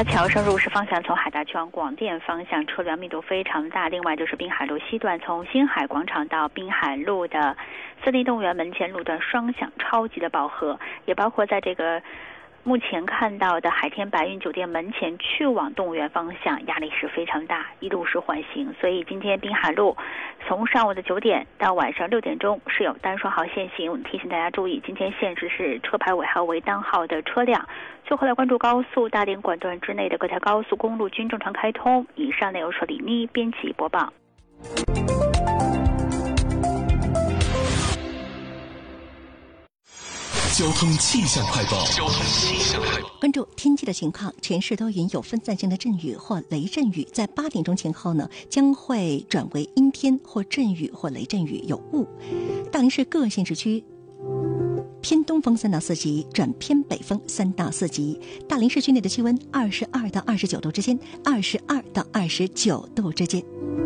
桥上入市方向从海大区往广电方向车辆密度非常大。另外就是滨海路西段从新海广场到滨海路的森林动物园门前路段双向超级的饱和，也包括在这个目前看到的海天白云酒店门前去往动物园方向压力是非常大，一路是缓行。所以今天滨海路从上午的9点到晚上6点钟是有单双号限行，提醒大家注意，今天限制是车牌尾号为单号的车辆。最后来关注高速大连管段之内的各条高速公路均正常开通。以上内容是李妮编辑播报。 交通气象快报。 关注天气的情况，全市多云有分散性的阵雨或雷阵雨，在8点钟前后呢，将会转为阴天或阵雨或雷阵雨，有雾。大连市各县市区偏东风3到4级转偏北风3到4级。大连市区内的气温22到29度之间，22到29度之间。